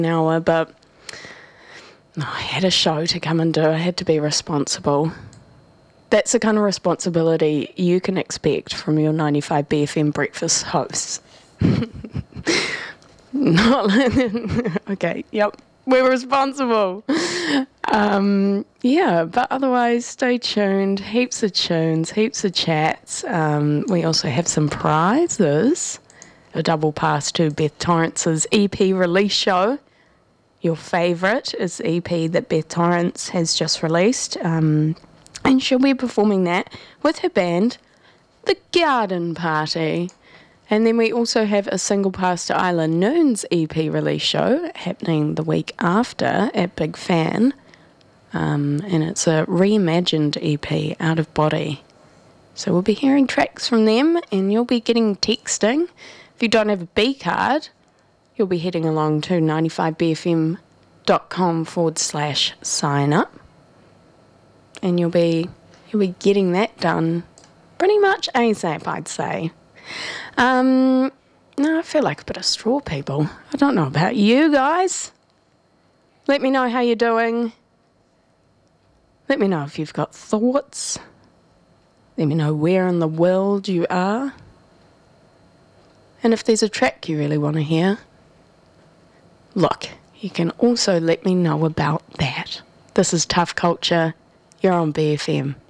hour, but I had a show to come and do. I had to be responsible. That's the kind of responsibility you can expect from your 95 BFM breakfast hosts. Not okay, yep, we're responsible. But otherwise, stay tuned. Heaps of tunes, heaps of chats. We also have some prizes. A double pass to Beth Torrance's EP release show. Your favourite is the EP that Beth Torrance has just released. And she'll be performing that with her band, The Garden Party. And then we also have a single pass to Isla Noon's EP release show happening the week after at Big Fan. And it's a reimagined EP, Out of Body. So we'll be hearing tracks from them and you'll be getting texting. If you don't have a B card, you'll be heading along to 95bfm.com/sign up. And you'll be getting that done pretty much ASAP, I'd say. No, I feel like a bit of straw, people. I don't know about you guys. Let me know how you're doing. Let me know if you've got thoughts. Let me know where in the world you are. And if there's a track you really want to hear, look, you can also let me know about that. This is Tough Culture. You're on BFM.